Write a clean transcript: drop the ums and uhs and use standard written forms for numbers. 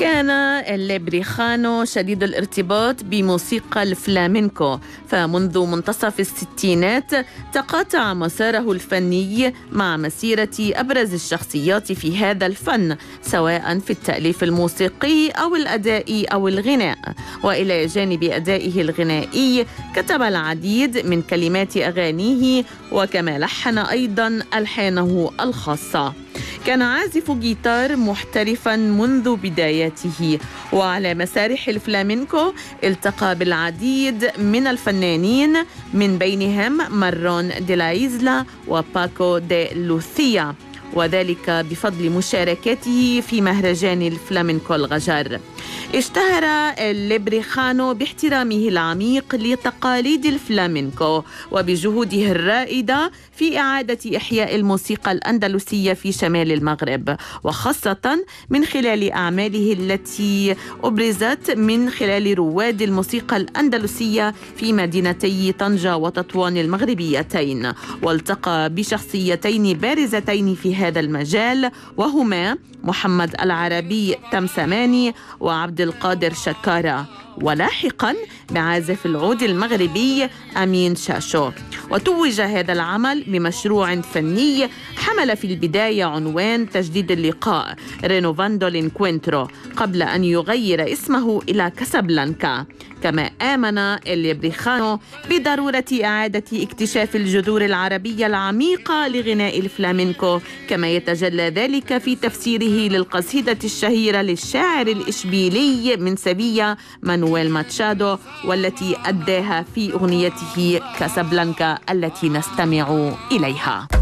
كان الليبريخانو شديد الارتباط بموسيقى الفلامينكو، فمنذ منتصف الستينات تقاطع مساره الفني مع مسيرة أبرز الشخصيات في هذا الفن، سواء في التأليف الموسيقي أو الأداء أو الغناء. وإلى جانب أدائه الغنائي كتب العديد من كلمات أغانيه، وكما لحن أيضا ألحانه الخاصة. كان عازف جيتار محترفا منذ بداياته، وعلى مسارح الفلامينكو التقى بالعديد من الفنانين، من بينهم مارون دي لا إيزلا وباكو دي لوثيا، وذلك بفضل مشاركته في مهرجان الفلامينكو الغجر. اشتهر الليبريخانو باحترامه العميق لتقاليد الفلامينكو وبجهوده الرائدة في إعادة إحياء الموسيقى الأندلسية في شمال المغرب، وخاصة من خلال أعماله التي أبرزت من خلال رواد الموسيقى الأندلسية في مدينتي طنجة وتطوان المغربيتين. والتقى بشخصيتين بارزتين في هذا المجال، وهما محمد العربي تمسماني وعبد القادر شكارة، ولاحقا بعازف العود المغربي أمين شاشو. وتوج هذا العمل بمشروع فني حمل في البداية عنوان تجديد اللقاء رينوفاندو الانكوينترو، قبل أن يغير اسمه إلى كاسابلانكا. كما آمن الليبريخانو بضرورة إعادة اكتشاف الجذور العربية العميقة لغناء الفلامينكو، كما يتجلى ذلك في تفسيره للقصيدة الشهيرة للشاعر الإشبيلي من سيفيا مانويل ماتشادو، والتي أداها في أغنيته كاسابلانكا التي نستمع إليها.